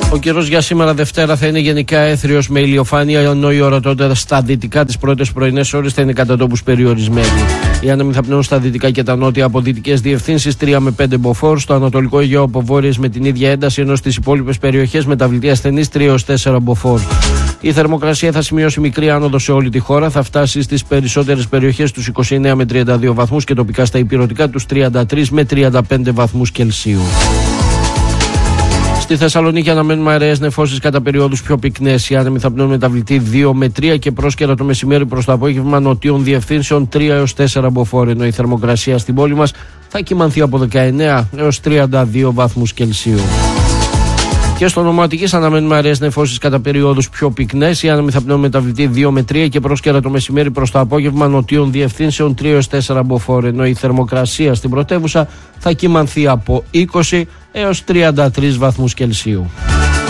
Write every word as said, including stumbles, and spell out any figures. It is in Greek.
Ο καιρός για σήμερα Δευτέρα θα είναι γενικά έθριος με ηλιοφάνεια, ενώ η ορατότητα στα δυτικά τις πρώτες πρωινές ώρες θα είναι κατά τόπους περιορισμένη. Οι άνεμοι θα πνέουν στα δυτικά και τα νότια από δυτικές διευθύνσεις τρία με πέντε μποφόρ, στο ανατολικό Αιγαίο από βόρειες με την ίδια ένταση, ενώ στις υπόλοιπες περιοχές μεταβλητή ασθενής τρία έως τέσσερα μποφόρ. Η θερμοκρασία θα σημειώσει μικρή άνοδο σε όλη τη χώρα, θα φτάσει στις περισσότερες περιοχές τους είκοσι εννέα με τριάντα δύο βαθμούς και τοπικά στα ηπειρωτικά τους τριάντα τρία με τριάντα πέντε βαθμούς Κελσίου. Στη Θεσσαλονίκη αναμένουμε αραίες νεφώσεις κατά περιόδους πιο πυκνές. Οι άνεμοι θα πνέουν μεταβλητή δύο με τρία και πρόσκαιρα το μεσημέρι προς το απόγευμα νοτίων διευθύνσεων τρία έως τέσσερα μποφόρ, ενώ η θερμοκρασία στην πόλη μας θα κυμανθεί από δεκαεννέα έως τριάντα δύο βαθμούς Κελσίου. Και στο νομό Αττικής αναμένουμε αραίες νεφώσεις κατά περιόδους πιο πυκνές. Οι άνεμοι θα πνέουν μεταβλητή δύο με τρία και πρόσκαιρα το μεσημέρι προς το απόγευμα νοτίων διευθύνσεων τρία έως τέσσερα μποφόρ, ενώ η θερμοκρασία στην πρωτεύουσα θα κυμανθεί από είκοσι έως τριάντα τρία βαθμούς Κελσίου.